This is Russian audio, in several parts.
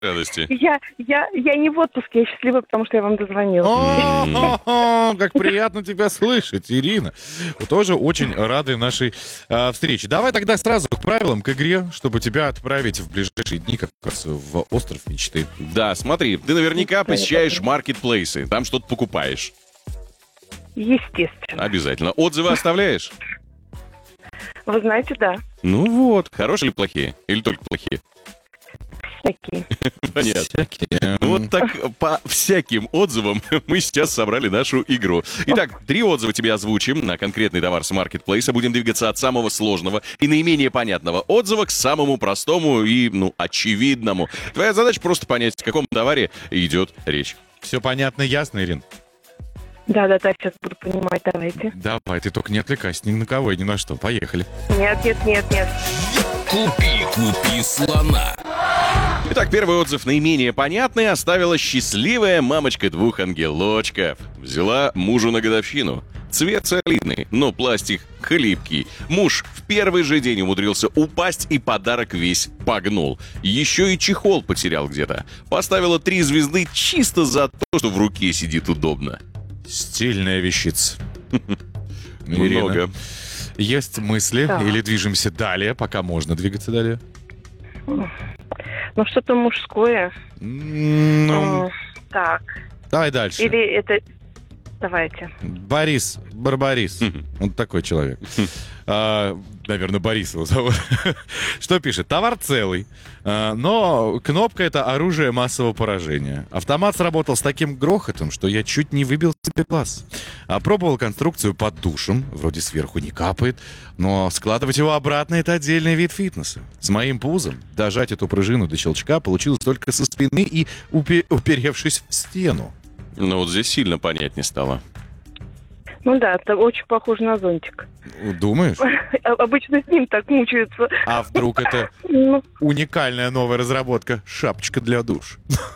радости. Я не в отпуске, я счастлива, потому что я вам дозвонилась. Как приятно тебя слышать, Ирина. Тоже очень рады нашей встрече. Давай тогда сразу к правилам, к игре, чтобы тебя отправить в ближайшие дни как раз в остров мечты. Да, смотри, ты наверняка посещаешь маркетплейсы, там что-то покупаешь. Естественно. Обязательно. Отзывы оставляешь? Вы знаете, да. Ну вот, хорошие или плохие? Или только плохие? Такие. Понятно. Вот так по всяким отзывам мы сейчас собрали нашу игру. Итак, 3 отзыва тебе озвучим на конкретный товар с маркетплейса. Будем двигаться от самого сложного и наименее понятного отзыва к самому простому и, очевидному. Твоя задача просто понять, о каком товаре идет речь. Все понятно, ясно, Ирин? Да, сейчас буду понимать, давайте. Давай, ты только не отвлекайся ни на кого и ни на что. Поехали. Нет. Купи слона. Итак, первый отзыв наименее понятный оставила счастливая мамочка 2 ангелочков. Взяла мужу на годовщину. Цвет солидный, но пластик хлипкий. Муж в первый же день умудрился упасть и подарок весь погнул. Еще и чехол потерял где-то. Поставила 3 звезды чисто за то, что в руке сидит удобно. Стильная вещица. Много. Есть мысли Да. или движемся далее, пока можно двигаться далее? Что-то мужское. Так. Давай дальше. Или это... Давайте. Борис Барбарис. Он такой человек. Наверное, Борис его зовут. Что пишет? Товар целый, но кнопка — это оружие массового поражения. Автомат сработал с таким грохотом, что я чуть не выбил себе глаз. Опробовал конструкцию под душем, вроде сверху не капает, но складывать его обратно — это отдельный вид фитнеса. С моим пузом дожать эту пружину до щелчка получилось только со спины и уперевшись в стену. Вот здесь сильно понятнее стало. Это очень похоже на зонтик. Думаешь? Обычно с ним так мучаются. А вдруг это уникальная новая разработка — шапочка для душ?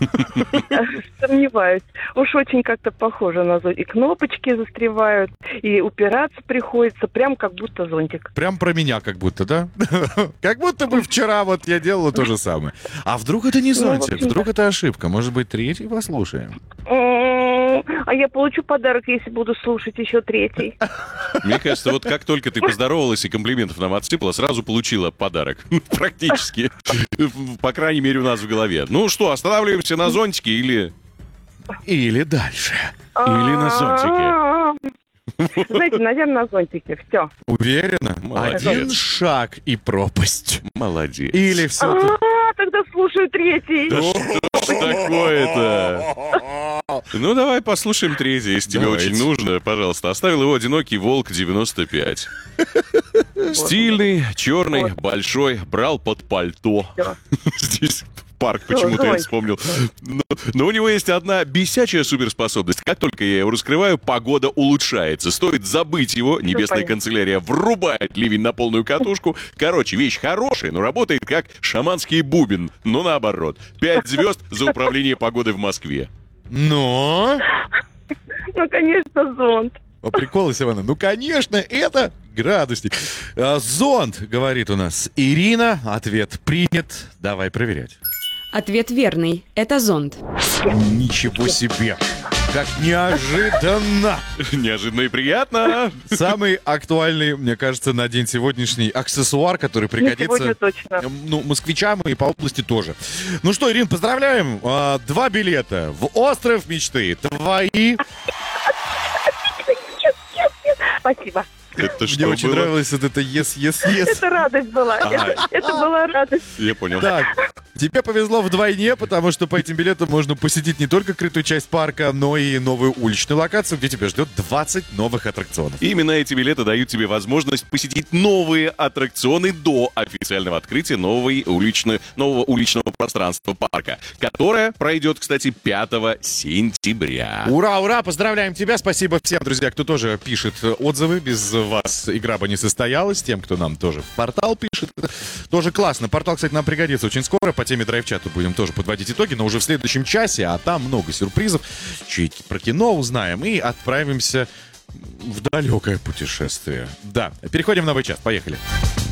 Сомневаюсь. Уж очень как-то похоже на зонтик. И кнопочки застревают, и упираться приходится, прям как будто зонтик. Прям про меня как будто, да? Как будто бы вчера я делала то же самое. А вдруг это не зонтик? Вдруг это ошибка? Может быть, третий послушаем? А я получу подарок, если буду слушать еще 3. Мне кажется, как только ты поздоровалась и комплиментов нам отсыпала, сразу получила подарок. Практически. По крайней мере, у нас в голове. Ну что, останавливаемся на зонтике или... Или дальше. Или на зонтике? Знаете, наверное, на зонтике. Все. Уверена? Молодец. 1 шаг и пропасть. Молодец. Или все... Тогда слушаю 3. Да что ж такое-то? Ну, давай послушаем 3, если тебе Давайте. очень нужно, пожалуйста. Оставил его одинокий волк 95. Стильный, черный, большой, брал под пальто. Здесь парк почему-то я вспомнил. Но у него есть одна бесячая суперспособность. Как только я его раскрываю, погода улучшается. Стоит забыть его, небесная канцелярия врубает ливень на полную катушку. Короче, вещь хорошая, но работает как шаманский бубен. Но наоборот. 5 звезд за управление погодой в Москве. Но... Конечно, зонт. Прикол, Ивана. Конечно, это градусник. Зонт, говорит у нас Ирина. Ответ принят. Давай проверять. Ответ верный. Это зонт. Ничего себе. Как неожиданно. Неожиданно и приятно. Самый актуальный, мне кажется, на день сегодняшний аксессуар, который пригодится точно. москвичам и по области тоже. Ну что, Ирин, поздравляем. 2 билета в остров мечты. Твои. Спасибо. Это что Мне очень было? нравилось это yes. Это радость была. Это была радость. Я понял. Так, тебе повезло вдвойне, потому что по этим билетам можно посетить не только крытую часть парка, но и новую уличную локацию, где тебя ждет 20 новых аттракционов. Именно эти билеты дают тебе возможность посетить новые аттракционы до официального открытия нового уличного пространства парка, которое пройдет, кстати, 5 сентября. Ура, ура! Поздравляем тебя! Спасибо всем, друзья, кто тоже пишет отзывы. Без вас игра бы не состоялась. Тем, кто нам тоже в портал пишет. Тоже классно. Портал, кстати, нам пригодится очень скоро. По теме драйв-чата будем тоже подводить итоги, но уже в следующем часе. А там много сюрпризов. Чуть про кино узнаем и отправимся в далекое путешествие. Да, переходим в новый час. Поехали.